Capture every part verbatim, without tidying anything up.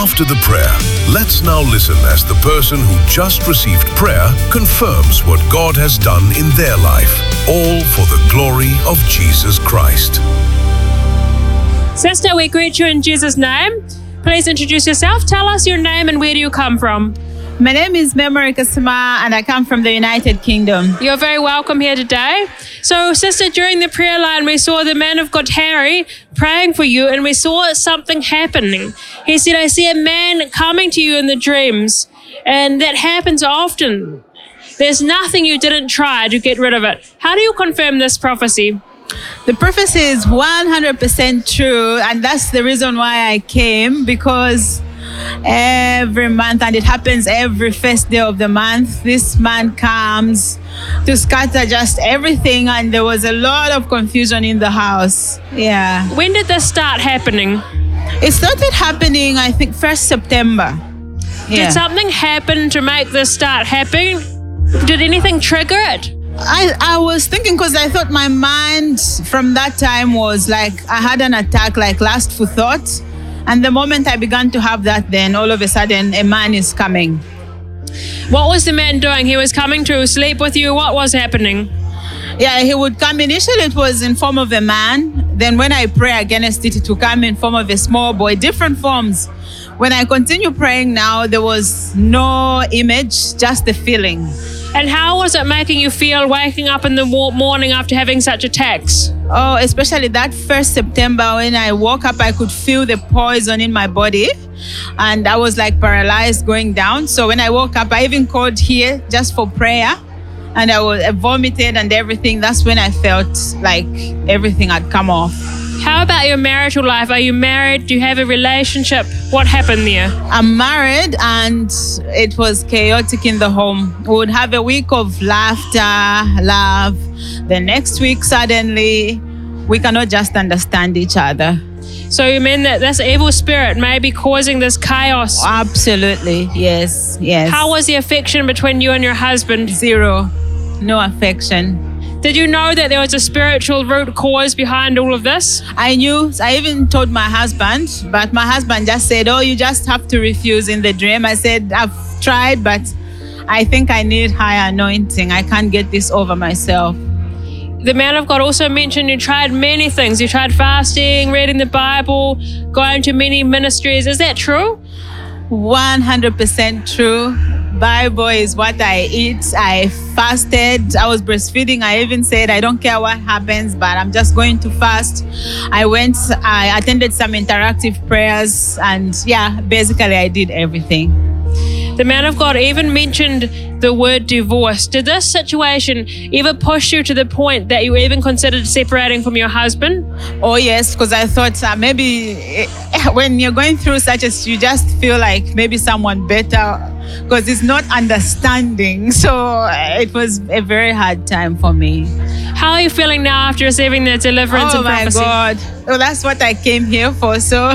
after the prayer. Let's now listen as the person who just received prayer confirms what God has done in their life, all for the glory of Jesus Christ. Sister, we greet you in Jesus' name. Please introduce yourself. Tell us your name and where do you come from? My name is Memory Kasima and I come from the United Kingdom. You're very welcome here today. So, sister, during the prayer line, we saw the man of God, Harry, praying for you, and we saw something happening. He said, I see a man coming to you in the dreams, and that happens often. There's nothing you didn't try to get rid of it. How do you confirm this prophecy? The prophecy is one hundred percent true, and that's the reason why I came, because every month, and it happens every first day of the month, this man comes to scatter just everything, and there was a lot of confusion in the house. Yeah. When did this start happening? It started happening, I think, first September. Yeah. Did something happen to make this start happening? Did anything trigger it? I, I was thinking, because I thought my mind from that time was like, I had an attack, like lust for thought. And the moment I began to have that, then all of a sudden a man is coming. What was the man doing? He was coming to sleep with you. What was happening? Yeah, he would come. Initially, it was in form of a man. Then when I pray against it, it would come in form of a small boy, different forms. When I continue praying now, there was no image, just the feeling. And how was it making you feel waking up in the morning after having such attacks? Oh, especially that first September when I woke up, I could feel the poison in my body and I was like paralyzed going down. So when I woke up, I even called here just for prayer and I was I vomited and everything. That's when I felt like everything had come off. How about your marital life? Are you married? Do you have a relationship? What happened there? I'm married and it was chaotic in the home. We would have a week of laughter, love. The next week, suddenly, we cannot just understand each other. So you mean that this evil spirit may be causing this chaos? Absolutely, yes, yes. How was the affection between you and your husband? Zero, no affection. Did you know that there was a spiritual root cause behind all of this? I knew. I even told my husband, but my husband just said, oh, you just have to refuse in the dream. I said, I've tried, but I think I need high anointing. I can't get this over myself. The man of God also mentioned you tried many things. You tried fasting, reading the Bible, going to many ministries. Is that true? one hundred percent true. Bible is what I eat. I fasted. I was breastfeeding. I even said, I don't care what happens, but I'm just going to fast. I went, I attended some interactive prayers, and yeah, basically I did everything. The man of God even mentioned the word divorce. Did this situation ever push you to the point that you even considered separating from your husband? Oh yes, because I thought uh, maybe when you're going through such as, you just feel like maybe someone better, because it's not understanding. So it was a very hard time for me. How are you feeling now after receiving the deliverance oh and prophecy? Oh my God. Well, that's what I came here for. So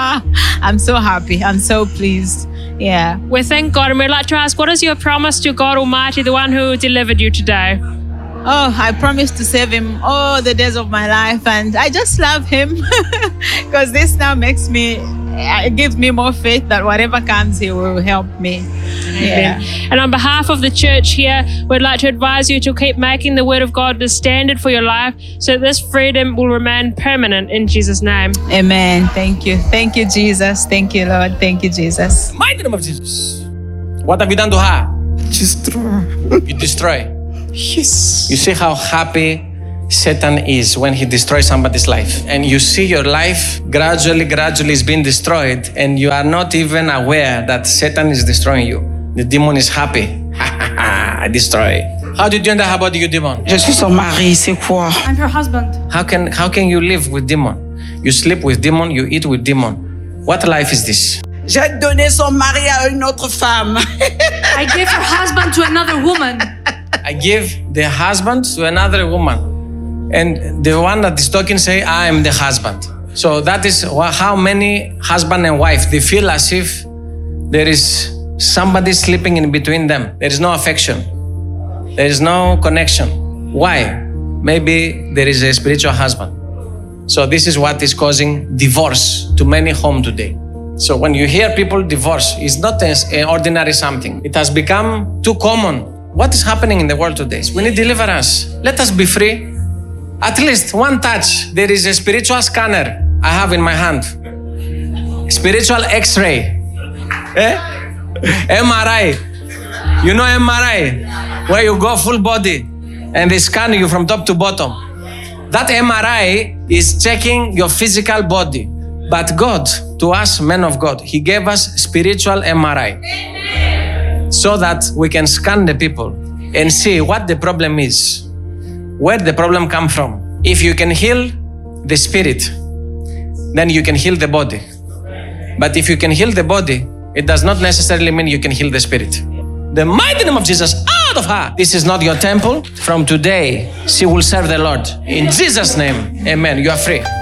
I'm so happy. I'm so pleased. Yeah. We thank God, and we'd like to ask, what is your promise to God Almighty, the one who delivered you today? Oh, I promise to save him all the days of my life, and I just love him because this now makes me, it gives me more faith that whatever comes, he will help me. Yeah. And on behalf of the church here, we'd like to advise you to keep making the Word of God the standard for your life so that this freedom will remain permanent in Jesus' name. Amen. Thank you. Thank you, Jesus. Thank you, Lord. Thank you, Jesus. Mighty name of Jesus. What have you done to her? Destroy. You destroy. Yes. You see how happy Satan is when he destroys somebody's life. And you see your life gradually, gradually is being destroyed, and you are not even aware that Satan is destroying you. The demon is happy. I destroy. How did you end up about you, demon? Je suis son mari, c'est quoi? I'm her husband. How can how can you live with demon? You sleep with demon, you eat with demon. What life is this? J'ai donné son mari à une autre femme. I gave her husband to another woman. I give the husband to another woman. And the one that is talking say, I am the husband. So that is how many husband and wife, they feel as if there is somebody sleeping in between them. There is no affection. There is no connection. Why? Maybe there is a spiritual husband. So this is what is causing divorce to many homes today. So when you hear people divorce, it's not an ordinary something. It has become too common. What is happening in the world today? We need deliverance. Let us be free. At least one touch. There is a spiritual scanner I have in my hand. Spiritual X-ray. Eh? M R I. You know M R I? Where you go full body and they scan you from top to bottom. That M R I is checking your physical body. But God, to us men of God, He gave us spiritual M R I. So that we can scan the people and see what the problem is. Where the problem come from. If you can heal the spirit, then you can heal the body. But if you can heal the body, it does not necessarily mean you can heal the spirit. The mighty name of Jesus, out of her. This is not your temple. From today, she will serve the Lord. In Jesus' name, amen. You are free.